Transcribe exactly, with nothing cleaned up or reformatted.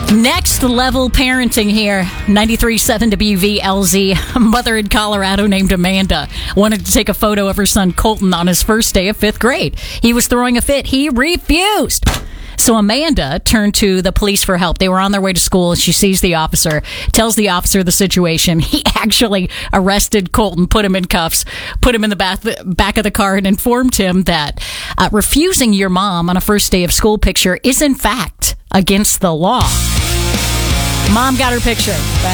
Next level parenting here. ninety-three point seven W V L Z. A mother in Colorado named Amanda wanted to take a photo of her son Colton on his first day of fifth grade. He was throwing a fit. He refused. So Amanda turned to the police for help. They were on their way to school, and she sees the officer, tells the officer the situation. He actually arrested Colton, put him in cuffs, put him in the back, back of the car, and informed him that uh, refusing your mom on a first day of school picture is, in fact, against the law. Mom got her picture.